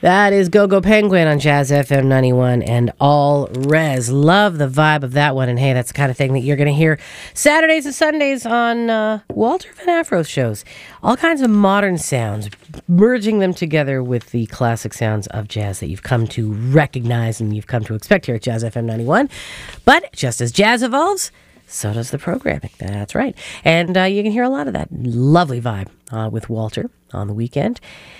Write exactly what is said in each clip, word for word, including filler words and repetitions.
That is Go-Go Penguin on Jazz F M ninety-one and All Res. Love the vibe of that one. And hey, that's the kind of thing that you're going to hear Saturdays and Sundays on uh, Walter Van Afro's shows. All kinds of modern sounds, merging them together with the classic sounds of jazz that you've come to recognize and you've come to expect here at Jazz F M ninety-one. But just as jazz evolves, so does the programming. That's right. And uh, you can hear a lot of that lovely vibe uh, with Walter on the weekend.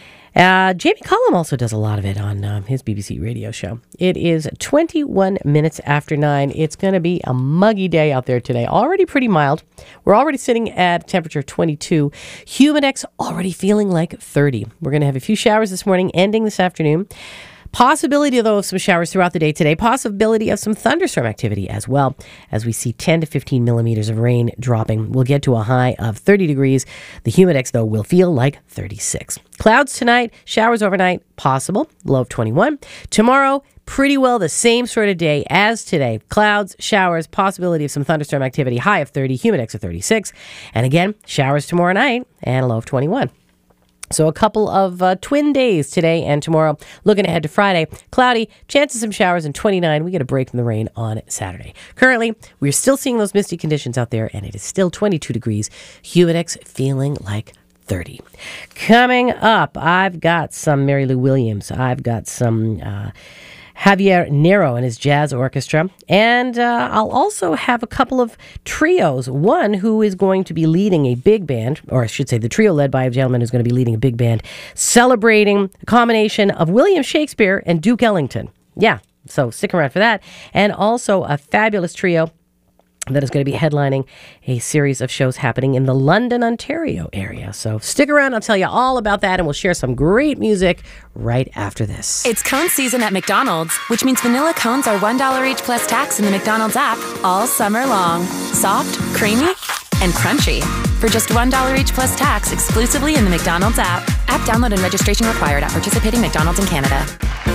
Uh, Jamie Cullum also does a lot of it on um, his B B C radio show. It is twenty-one minutes after nine. It's going to be a muggy day out there today. Already pretty mild. We're already sitting at a temperature of twenty-two. Humidex already feeling like thirty. We're going to have a few showers this morning, ending this afternoon. Possibility, though, of some showers throughout the day today. Possibility of some thunderstorm activity as well, as we see ten to fifteen millimeters of rain dropping. We'll get to a high of thirty degrees. The humidex, though, will feel like thirty-six. Clouds tonight, showers overnight, possible, low of twenty-one. Tomorrow, pretty well the same sort of day as today. Clouds, showers, possibility of some thunderstorm activity, high of thirty, humidex of thirty-six. And again, showers tomorrow night and a low of twenty-one. So a couple of uh, twin days today and tomorrow. Looking ahead to Friday, cloudy, chance of some showers, and twenty-nine. We get a break from the rain on Saturday. Currently, we're still seeing those misty conditions out there, and it is still twenty-two degrees. Humidex feeling like thirty. Coming up, I've got some Mary Lou Williams. I've got some Uh, Javier Nero and his jazz orchestra. And uh, I'll also have a couple of trios. One who is going to be leading a big band, or I should say the trio led by a gentleman who's going to be leading a big band, celebrating a combination of William Shakespeare and Duke Ellington. Yeah, so stick around for that. And also a fabulous trio that is going to be headlining a series of shows happening in the London, Ontario area. So stick around. I'll tell you all about that, and we'll share some great music right after this. It's cone season at McDonald's, which means vanilla cones are one dollar each plus tax in the McDonald's app all summer long. Soft, creamy, and crunchy. For just one dollar each plus tax exclusively in the McDonald's app. App download and registration required at participating McDonald's in Canada.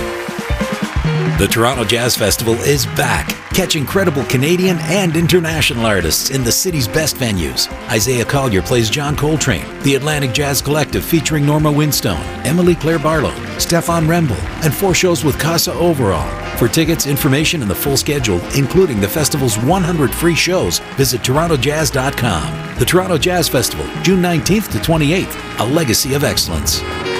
The Toronto Jazz Festival is back. Catch incredible Canadian and international artists in the city's best venues. Isaiah Collier plays John Coltrane, the Atlantic Jazz Collective featuring Norma Winstone, Emily Claire Barlow, Stefan Remble, and four shows with Casa Overall. For tickets, information, and the full schedule, including the festival's one hundred free shows, visit toronto jazz dot com. The Toronto Jazz Festival, June nineteenth to twenty-eighth, a legacy of excellence.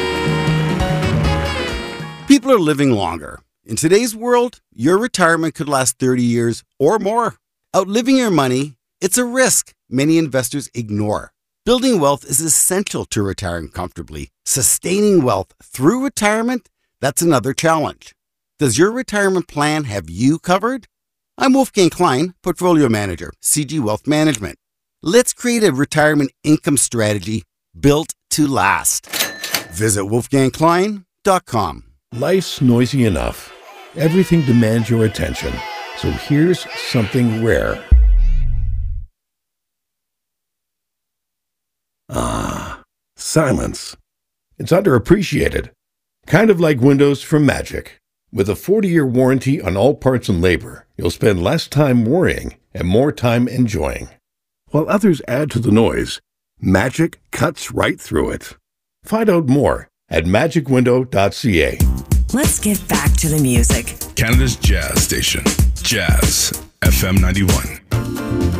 People are living longer. In today's world, your retirement could last thirty years or more. Outliving your money, it's a risk many investors ignore. Building wealth is essential to retiring comfortably. Sustaining wealth through retirement, that's another challenge. Does your retirement plan have you covered? I'm Wolfgang Klein, Portfolio Manager, C G Wealth Management. Let's create a retirement income strategy built to last. Visit wolfgang klein dot com. Life's noisy enough. Everything demands your attention. So here's something rare. Ah, silence. It's underappreciated. Kind of like Windows from Magic. With a forty-year warranty on all parts and labor, you'll spend less time worrying and more time enjoying. While others add to the noise, Magic cuts right through it. Find out more at magic window dot c a. Let's get back to the music. Canada's Jazz Station, Jazz F M ninety-one.